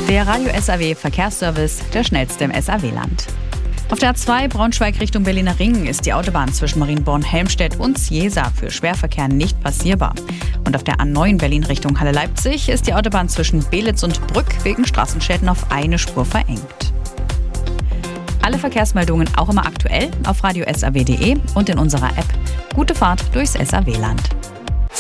Der Radio SAW Verkehrsservice, der schnellste im SAW-Land. Auf der A2 Braunschweig Richtung Berliner Ring ist die Autobahn zwischen Marienborn-Helmstedt und Ciesa für Schwerverkehr nicht passierbar. Und auf der A9 Berlin Richtung Halle-Leipzig ist die Autobahn zwischen Belitz und Brück wegen Straßenschäden auf eine Spur verengt. Alle Verkehrsmeldungen auch immer aktuell auf radio-saw.de und in unserer App. Gute Fahrt durchs SAW-Land.